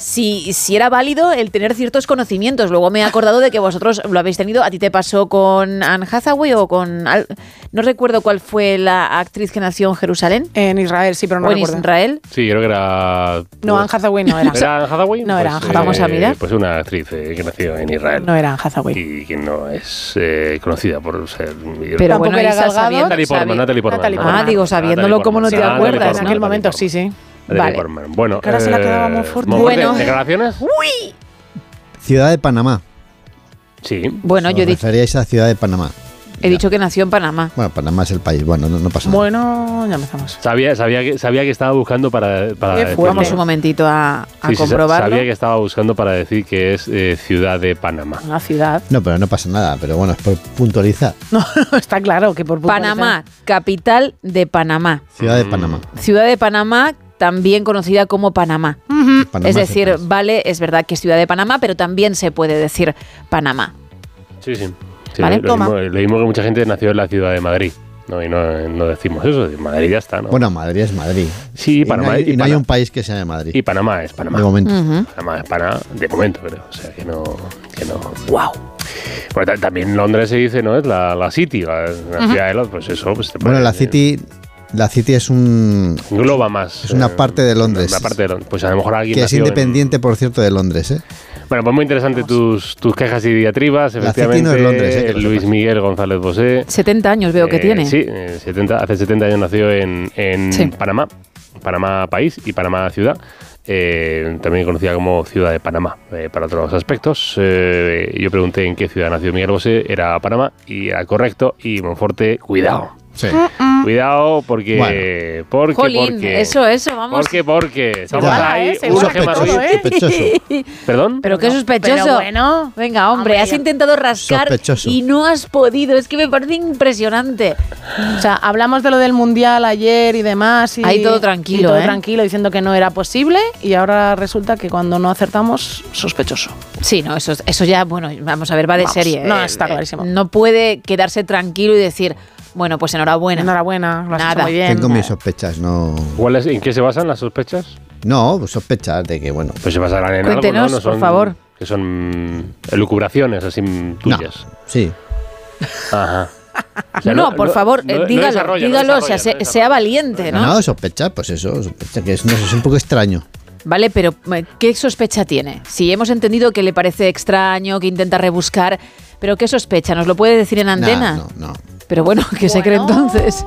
si era válido el tener ciertos conocimientos. Luego me he acordado de que vosotros lo habéis tenido. ¿A ti te pasó con Anne Hathaway o con... No recuerdo cuál fue la actriz que nació en Jerusalén? En Israel, sí, pero no recuerdo. ¿En Israel? Sí, creo que era... No, Anne Hathaway no era. ¿Era Anne Hathaway? No era Anne Hathaway. Vamos a mirar. Pues una actriz que nació en Israel. No era Anne Hathaway. Y que no es conocida por ser... Pero bueno, era Gal Gadot. Natalie Portman. Ah, digo, sabiéndolo, ¿cómo no te acuerdas? En aquel momento, sí. Vale. Bueno, ahora se la quedaba Monforte. Bueno. ¿Declaraciones? ¡Uy! Ciudad de Panamá. Sí. Bueno, yo referíais a Ciudad de Panamá. He dicho que nació en Panamá. Bueno, Panamá es el país. Bueno, no pasa nada. Bueno, ya empezamos. Sabía que estaba buscando para Vamos un momentito a comprobarlo. Sabía que estaba buscando para decir que es Ciudad de Panamá. Una ciudad. No, pero no pasa nada. Pero bueno, es por puntualizar. No, está claro que por puntualizar. Panamá, capital de Panamá. Ciudad de Panamá. Ciudad de Panamá, también conocida como Panamá. Panamá Es decir, vale, es verdad que es Ciudad de Panamá, pero también se puede decir Panamá. Sí. ¿Vale? Lo mismo que mucha gente nació en la ciudad de Madrid. No, y no decimos eso. Madrid ya está, ¿no? Bueno, Madrid es Madrid. Sí, Panamá. Y no hay un país que se llame Madrid. Y Panamá es Panamá. De momento. Panamá es Panamá, de momento, creo. O sea, que no. ¡Wow! Bueno, también Londres se dice, ¿no? Es la City, la ciudad de Londres. Pues eso. Pues bueno, la City es engloba más. Es una parte de Londres. Una parte de Londres. Pues a lo mejor alguien que es independiente, por cierto, de Londres, ¿eh? Bueno, pues muy interesante tus quejas y diatribas, efectivamente. La City no es Londres, Luis Miguel González Bosé. 70 años veo que tiene. Sí, hace 70 años nació en Panamá. Panamá país y Panamá ciudad. También conocida como Ciudad de Panamá para otros aspectos. Yo pregunté en qué ciudad nació Miguel Bosé, era Panamá y era correcto. Y Monforte, cuidado. Sí. Cuidado porque Jolín, eso, vamos. Porque estamos Vale, ahí, sospechoso. ¿Perdón? Pero qué sospechoso. Pero bueno. Venga, hombre, has intentado rascar y no has podido. Es que me parece impresionante. O sea, hablamos de lo del Mundial ayer y demás. Y ahí todo tranquilo, todo tranquilo, diciendo que no era posible. Y ahora resulta que cuando no acertamos, sospechoso. Sí, no, eso ya, bueno, vamos a ver, va de serie. No, está clarísimo. No puede quedarse tranquilo y decir... Bueno, pues enhorabuena. Lo has hecho muy bien. Tengo mis sospechas, no... ¿En qué se basan las sospechas? No, pues sospechas de que, bueno... Pues se basarán en Cuéntenos, algo, ¿no? por favor. Que son elucubraciones así tuyas. No, sí. Ajá. O sea, por favor, dígalo, o sea, sea valiente, ¿no? No, sospecha, pues eso, sospecha que es un poco extraño. Vale, pero ¿qué sospecha tiene? Si hemos entendido que le parece extraño, que intenta rebuscar, pero ¿qué sospecha? ¿Nos lo puede decir en antena? No. Pero bueno, ¿qué se cree entonces?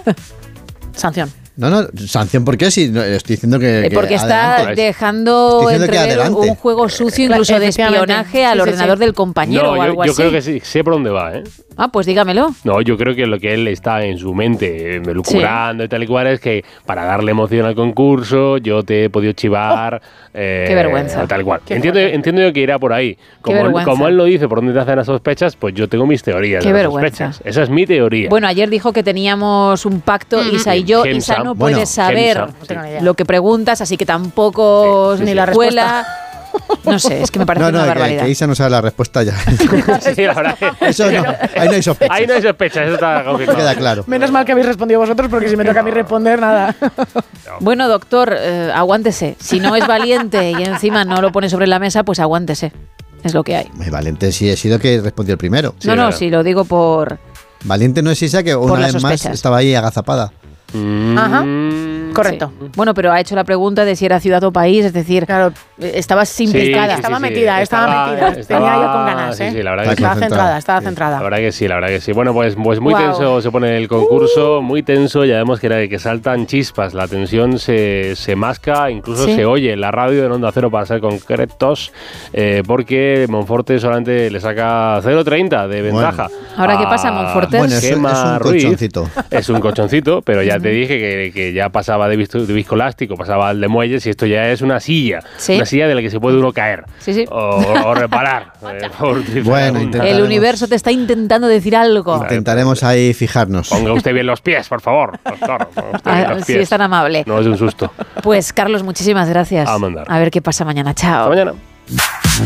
Sanción. No, sanción, ¿por qué? Si estoy diciendo que porque está dejando entrever un juego sucio, incluso de espionaje al ordenador del compañero o algo así. Yo creo que sí, sé por dónde va, ¿eh? Ah, pues dígamelo. No, yo creo que lo que él está en su mente elucubrando y tal y cual es que para darle emoción al concurso yo te he podido chivar. Qué vergüenza. Tal cual. Entiendo yo que irá por ahí. Como él lo dice, por dónde te hacen las sospechas, pues yo tengo mis teorías. Qué de las vergüenza. sospechas. Esa es mi teoría. Bueno, ayer dijo que teníamos un pacto, Isa y yo. Isa no puede saber lo que preguntas, así que tampoco ni la respuesta. No sé, es que me parece una barbaridad. Que Isa no sabe la respuesta ya. Sí, la verdad que... Eso no, ahí no hay sospecha. Ahí no hay sospecha, eso está confirmado. Queda claro. Menos mal que habéis respondido vosotros, porque si me toca a mí responder, nada. Bueno, doctor, aguántese. Si no es valiente y encima no lo pone sobre la mesa, pues aguántese. Es lo que hay. Valiente sí he sido que respondió el primero. Sí, no, sí, lo digo por... Valiente no es Isa, que una vez más estaba ahí agazapada. Ajá. Correcto. Sí. Bueno, pero ha hecho la pregunta de si era ciudad o país, es decir, claro, estabas implicada. Estaba metida. Tenía yo con ganas, ¿eh? Sí, la verdad que estaba centrada. La verdad que sí. Bueno, pues muy tenso se pone el concurso, muy tenso, ya vemos que saltan chispas, la tensión se masca, incluso se oye en la radio de Onda Cero, para ser concretos, porque Monforte solamente le saca 0,30 de ventaja. Bueno. ¿Ahora qué pasa, Monforte? Bueno, es un colchoncito. Es un colchoncito, pero ya te dije que ya pasaba de viscoelástico, pasaba al de muelles, y esto ya es una silla. ¿Sí? Una silla de la que se puede uno caer. Sí. O reparar. Bueno, el universo te está intentando decir algo. Intentaremos ahí fijarnos. Ponga usted bien los pies, por favor. Doctor, sí, es tan amable. No es un susto. Pues, Carlos, muchísimas gracias. A mandar. A ver qué pasa mañana. Chao. Hasta mañana.